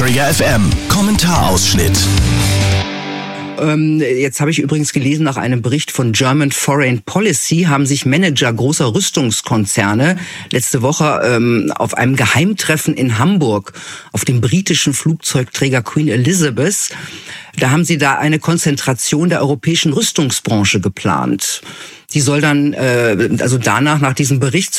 Trigger FM Kommentarausschnitt. Jetzt habe ich übrigens gelesen, nach einem Bericht von German Foreign Policy haben sich Manager großer Rüstungskonzerne letzte Woche auf einem Geheimtreffen in Hamburg auf dem britischen Flugzeugträger Queen Elizabeth, da haben sie eine Konzentration der europäischen Rüstungsbranche geplant. Die soll dann, also danach, nach diesem Bericht